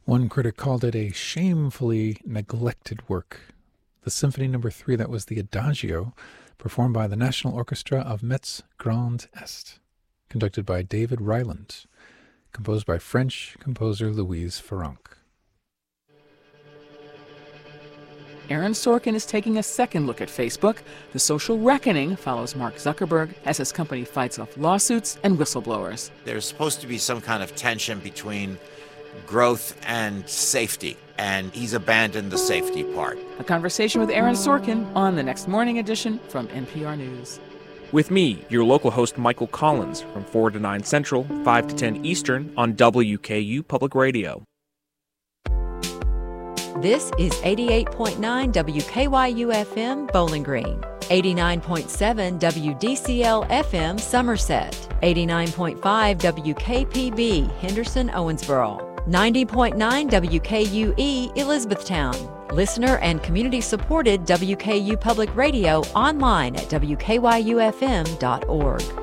One critic called it a shamefully neglected work. The Symphony No. 3, that was the Adagio, performed by the National Orchestra of Metz Grand Est, conducted by David Ryland, composed by French composer Louise Farrenc. Aaron Sorkin is taking a second look at Facebook. The social reckoning follows Mark Zuckerberg as his company fights off lawsuits and whistleblowers. There's supposed to be some kind of tension between growth and safety, and he's abandoned the safety part. A conversation with Aaron Sorkin on the Next Morning edition from NPR News. With me, your local host Michael Collins, from 4 to 9 Central, 5 to 10 Eastern on WKU Public Radio. This is 88.9 WKYU-FM Bowling Green, 89.7 WDCL-FM Somerset, 89.5 WKPB Henderson-Owensboro, 90.9 WKUE Elizabethtown. Listener and community-supported WKU Public Radio online at WKYUFM.org.